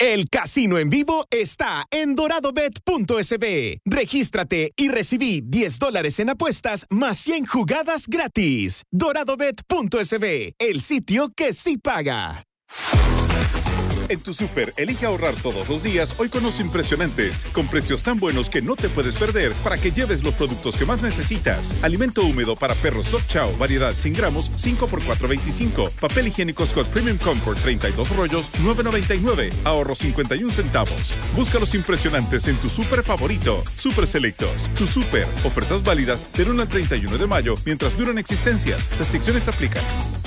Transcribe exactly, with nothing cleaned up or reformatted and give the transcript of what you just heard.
El casino en vivo está en doradobet punto es be. Regístrate y recibí diez dólares en apuestas más cien jugadas gratis. doradobet punto es be, el sitio que sí paga. En tu súper, elige ahorrar todos los días hoy con los impresionantes, con precios tan buenos que no te puedes perder para que lleves los productos que más necesitas. Alimento húmedo para perros Dog Chow, variedad cien gramos, cinco por cuatro veinticinco. Papel higiénico Scott Premium Comfort, treinta y dos rollos, nueve noventa y nueve. Ahorro cincuenta y un centavos. Busca los impresionantes en tu súper favorito. Súper Selectos. Tu súper. Ofertas válidas del uno al treinta y uno de mayo mientras duran existencias. Restricciones aplican.